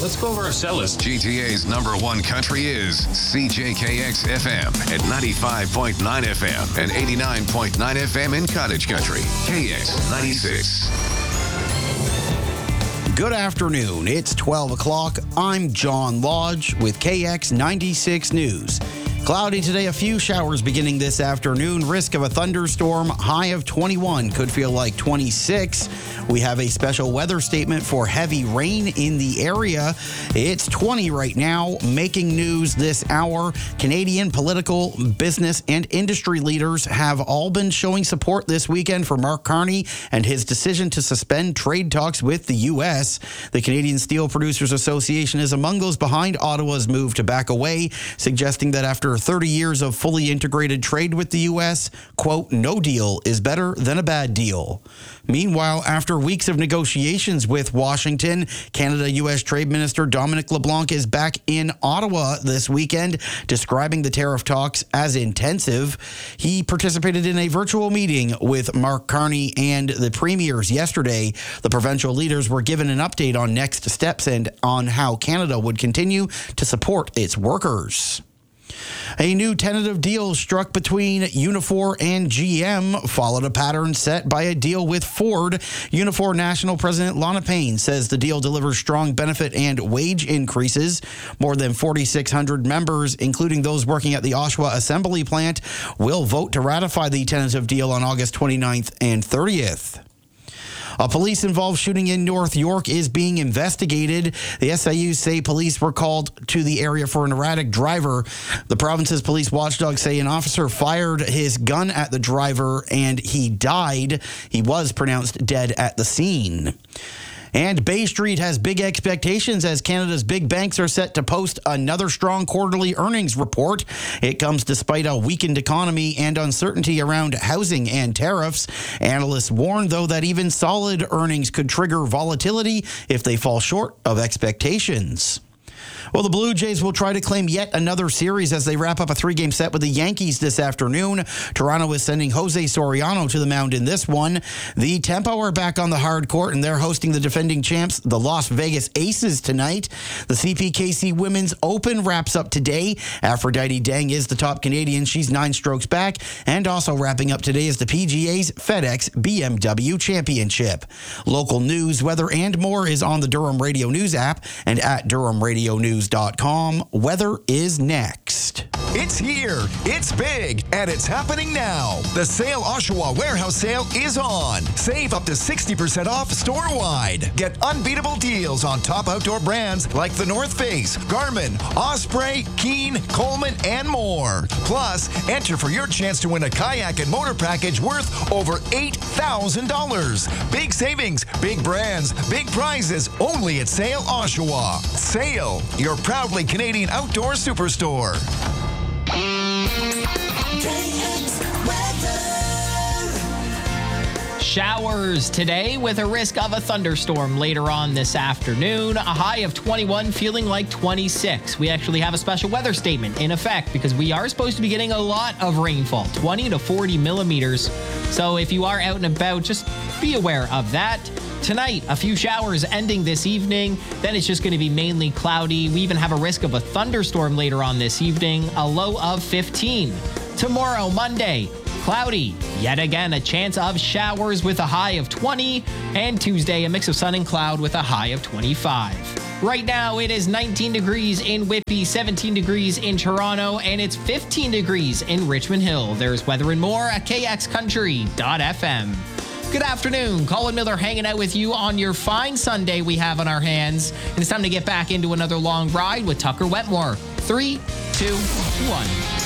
Let's go over our set list. GTA's #1 country is CJKX FM at 95.9 FM and 89.9 FM in Cottage Country. KX 96. Good afternoon. It's 12 o'clock. I'm John Lodge with KX 96 News. Cloudy today, a few showers beginning this afternoon. Risk of a thunderstorm, high of 21, could feel like 26. We have a special weather statement for heavy rain in the area. It's 20 right now. Making news this hour, Canadian political, business, and industry leaders have all been showing support this weekend for Mark Carney and his decision to suspend trade talks with the U.S. The Canadian Steel Producers Association is among those behind Ottawa's move to back away, suggesting that after 30 years of fully integrated trade with the U.S., quote, no deal is better than a bad deal. Meanwhile, after weeks of negotiations with Washington, Canada-U.S. Trade Minister Dominic LeBlanc is back in Ottawa this weekend, describing the tariff talks as intensive. He participated in a virtual meeting with Mark Carney and the premiers yesterday. The provincial leaders were given an update on next steps and on how Canada would continue to support its workers. A new tentative deal struck between Unifor and GM followed a pattern set by a deal with Ford. Unifor National President Lana Payne says the deal delivers strong benefit and wage increases. More than 4,600 members, including those working at the Oshawa Assembly Plant, will vote to ratify the tentative deal on August 29th and 30th. A police-involved shooting in North York is being investigated. The SIU say police were called to the area for an erratic driver. The province's police watchdog say an officer fired his gun at the driver and he died. He was pronounced dead at the scene. And Bay Street has big expectations as Canada's big banks are set to post another strong quarterly earnings report. It comes despite a weakened economy and uncertainty around housing and tariffs. Analysts warn, though, that even solid earnings could trigger volatility if they fall short of expectations. Well, the Blue Jays will try to claim yet another series as they wrap up a 3-game set with the Yankees this afternoon. Toronto is sending Jose Soriano to the mound in this one. The Tempo are back on the hard court, and they're hosting the defending champs, the Las Vegas Aces, tonight. The CPKC Women's Open wraps up today. Aphrodite Dang is the top Canadian. She's 9 strokes back. And also wrapping up today is the PGA's FedEx BMW Championship. Local news, weather, and more is on the Durham Radio News app and at DurhamRadioNews.com. Weather is next. It's here, it's big, and it's happening now. The Sale Oshawa Warehouse Sale is on. Save up to 60% off store-wide. Get unbeatable deals on top outdoor brands like the North Face, Garmin, Osprey, Keen, Coleman, and more. Plus, enter for your chance to win a kayak and motor package worth over $8,000. Big savings, big brands, big prizes, only at Sale Oshawa. Sale, your proudly Canadian outdoor superstore. Showers today with a risk of a thunderstorm later on this afternoon. A high of 21, feeling like 26. We actually have a special weather statement in effect because we are supposed to be getting a lot of rainfall, 20 to 40 millimeters. So if you are out and about, just be aware of that. Tonight, a few showers ending this evening. Then it's just going to be mainly cloudy. We even have a risk of a thunderstorm later on this evening, a low of 15. Tomorrow, Monday, cloudy. Yet again, a chance of showers with a high of 20. And Tuesday, a mix of sun and cloud with a high of 25. Right now, it is 19 degrees in Whitby, 17 degrees in Toronto, and it's 15 degrees in Richmond Hill. There's weather and more at kxcountry.fm. Good afternoon. Colin Miller hanging out with you on your fine Sunday we have on our hands. And it's time to get back into another long ride with Tucker Wetmore. 3, 2, 1.